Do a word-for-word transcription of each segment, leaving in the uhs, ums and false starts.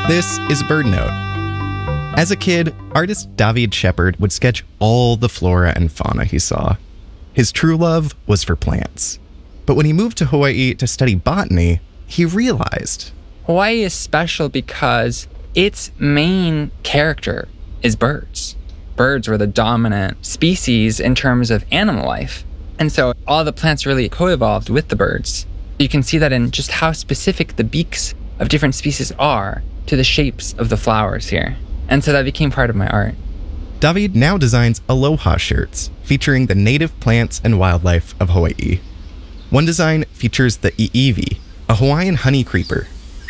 This is BirdNote. As a kid, artist David Shepard would sketch all the flora and fauna he saw. His true love was for plants. But when he moved to Hawaii to study botany, he realized Hawaii is special because its main character is birds. Birds were the dominant species in terms of animal life. And so all the plants really co-evolved with the birds. You can see that in just how specific the beaks of different species are to the shapes of the flowers here. And so that became part of my art. David now designs aloha shirts featuring the native plants and wildlife of Hawaii. One design features the iiwi, a Hawaiian honey creeper.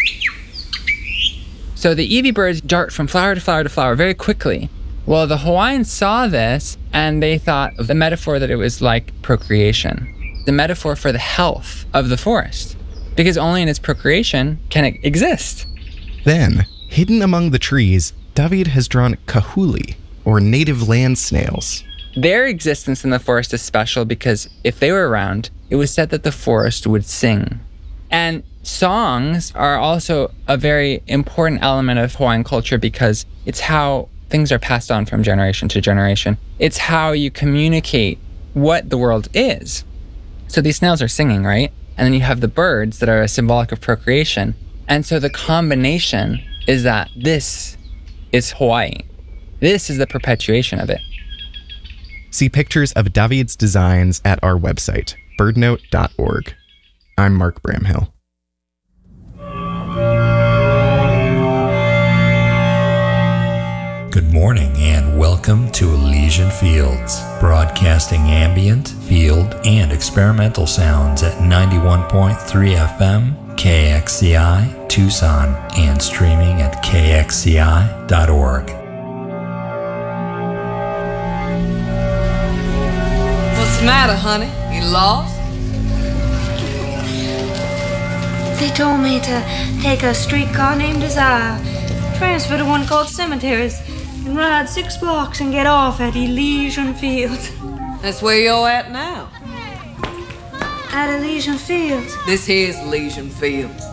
So the iiwi birds dart from flower to flower to flower very quickly. Well, the Hawaiians saw this and they thought of the metaphor that it was like procreation, the metaphor for the health of the forest, because only in its procreation can it exist. Then, hidden among the trees, David has drawn kahuli, or native land snails. Their existence in the forest is special because if they were around, it was said that the forest would sing. And songs are also a very important element of Hawaiian culture because it's how things are passed on from generation to generation. It's how you communicate what the world is. So these snails are singing, right? And then you have the birds that are symbolic of procreation. And so the combination is that this is Hawaii. This is the perpetuation of it. See pictures of David's designs at our website, birdnote dot org. I'm Mark Bramhill. Good morning and welcome to Elysian Fields, broadcasting ambient, field, and experimental sounds at ninety-one point three F M, K X C I, Tucson, and streaming at K X C I dot org. What's the matter, honey? You lost? They told me to take a streetcar named Desire, transfer to one called Cemeteries, and ride six blocks and get off at Elysian Fields. That's where you're at now. At Elysian Fields? This here's Elysian Fields.